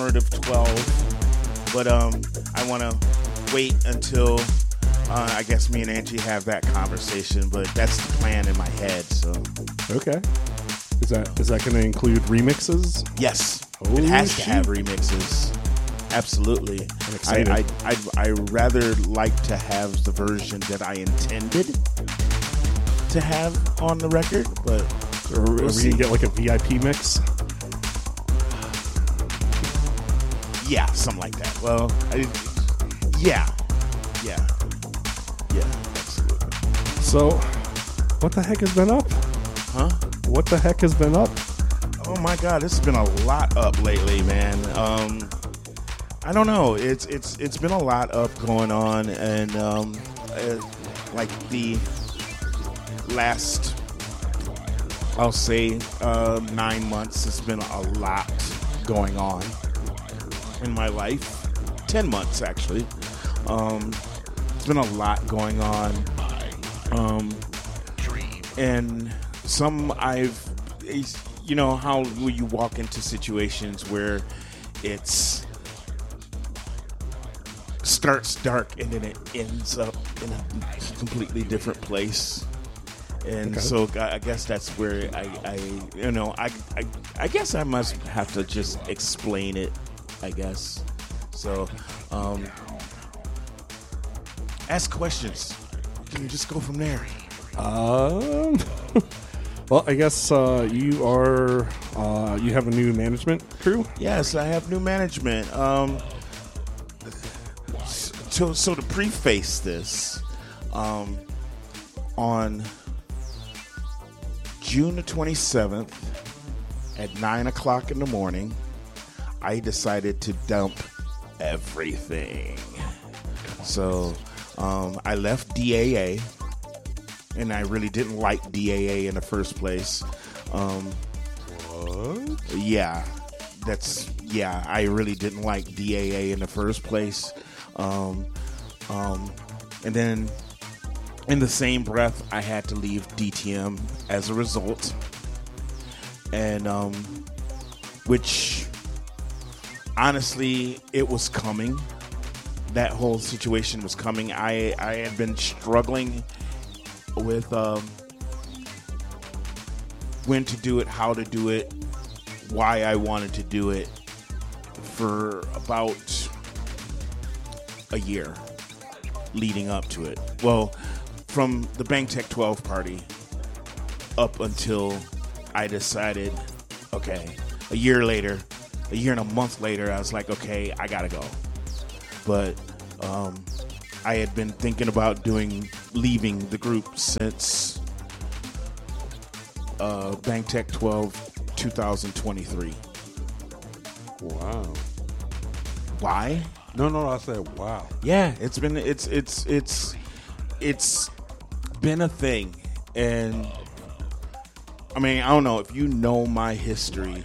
of 12, but I want to wait until I guess me and Angie have that conversation, but that's the plan in my head. So okay, is that going to include remixes? Yes, Holy it has shit. to have remixes. Absolutely. I'm excited. I rather like to have the version that I intended to have on the record, but Or are we going to get like a VIP mix? yeah, something like that. Well, yeah, absolutely. So, what the heck has been up? Huh? What the heck has been up? Oh my God, it's been a lot up lately, man. I don't know. It's been a lot up going on, and like the last, I'll say 9 months, it's been a lot going on in my life. 10 months actually. It's been a lot going on, and some you know how you walk into situations where it's starts dark and then it ends up in a completely different place. And so I guess that's where I guess I must have to just explain it, I guess. So ask questions. You can just go from there. Well, I guess you have a new management crew? Yes, I have new management. So to preface this, on June the 27th at 9 o'clock in the morning, I decided to dump everything. So I left DAA, and I really didn't like DAA in the first place. What? Yeah, I really didn't like DAA in the first place. And then in the same breath, I had to leave DTM as a result. And which honestly, it was coming. That whole situation was coming. I had been struggling with when to do it, how to do it, why I wanted to do it for about a year leading up to it. Well, from the BangTech 12 party up until I decided, okay, a year and a month later, I was like, okay, I gotta go. But I had been thinking about leaving the group since BangTech 12 2023. Wow. Why? No, I said wow. Yeah, it's been a thing. And I mean, I don't know if you know my history.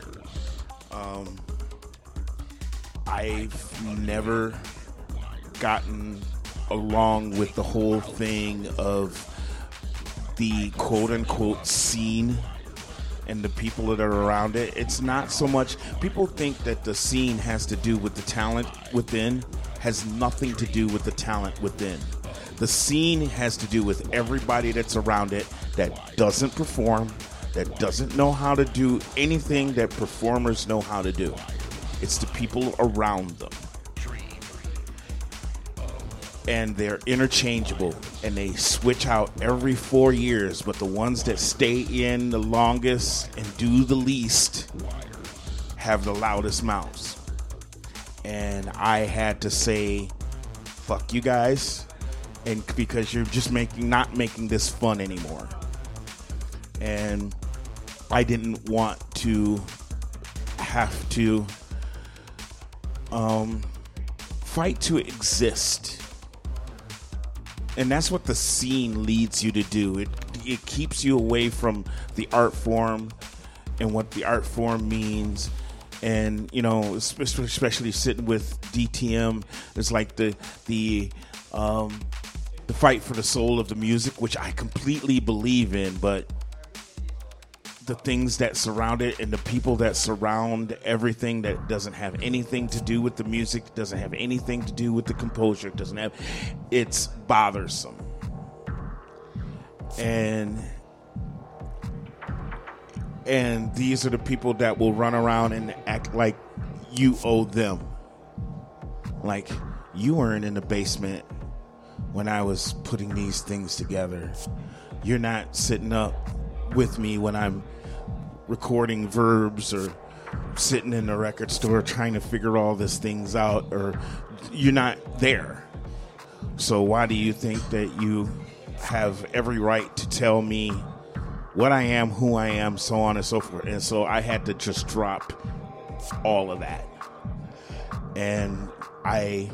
I've never gotten along with the whole thing of the quote-unquote scene and the people that are around it. It's not so much, people think that the scene has to do with the talent within. Has nothing to do with the talent within. The scene has to do with everybody that's around it that doesn't perform, that doesn't know how to do anything that performers know how to do. It's the people around them. And they're interchangeable, and they switch out every 4 years, but the ones that stay in the longest and do the least have the loudest mouths. And I had to say, fuck you guys, and because you're just not making this fun anymore. And I didn't want to have to fight to exist. And that's what the scene leads you to do. It keeps you away from the art form and what the art form means. And, you know, especially sitting with DTM, it's like the fight for the soul of the music, which I completely believe in. But the things that surround it and the people that surround everything that doesn't have anything to do with the music, doesn't have anything to do with the composure, it's bothersome. And these are the people that will run around and act like you owe them. Like, you weren't in the basement when I was putting these things together. You're not sitting up with me when I'm recording verbs or sitting in the record store trying to figure all these things out, or you're not there. So why do you think that you have every right to tell me what I am, who I am, so on and so forth? And so I had to just drop all of that. And I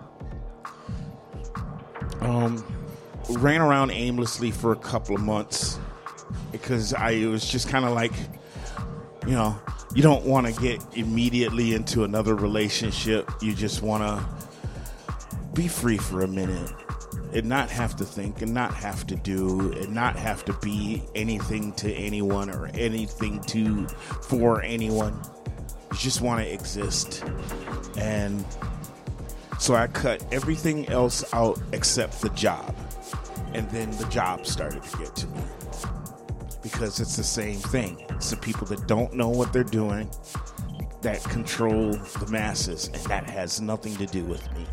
ran around aimlessly for a couple of months because it was just kind of like, you know, you don't want to get immediately into another relationship. You just want to be free for a minute and not have to think and not have to do and not have to be anything to anyone or anything for anyone. You just want to exist. And so I cut everything else out except the job. And then the job started to get to me. Because it's the same thing. It's the people that don't know what they're doing that control the masses. And that has nothing to do with me.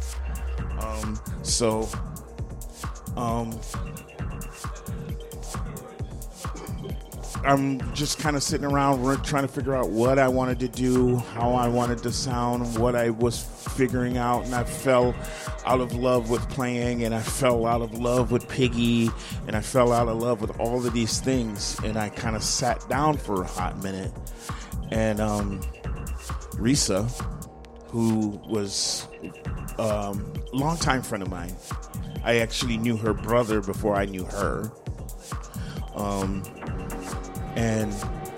I'm just kind of sitting around trying to figure out what I wanted to do, how I wanted to sound, what I was figuring out, and I fell out of love with playing, and I fell out of love with Piggy, and I fell out of love with all of these things, and I kind of sat down for a hot minute, and Risa, who was a longtime friend of mine, I actually knew her brother before I knew her, and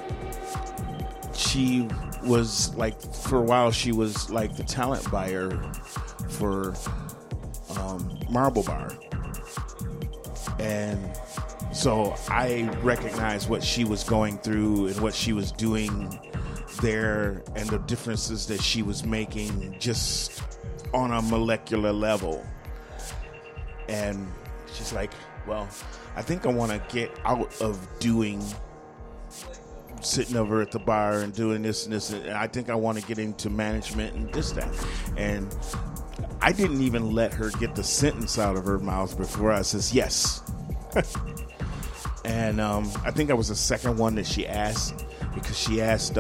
she was like, for a while, she was like the talent buyer for Marble Bar. And so I recognized what she was going through and what she was doing there and the differences that she was making just on a molecular level. And she's like, well, I think I want to get out of doing sitting over at the bar and doing this and this, and I think I want to get into management and this, that. And I didn't even let her get the sentence out of her mouth before I says yes. And I think I was the second one that she asked, because she asked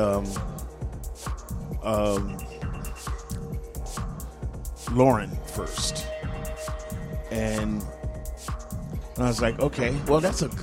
Lauren first. And I was like, okay, well, that's a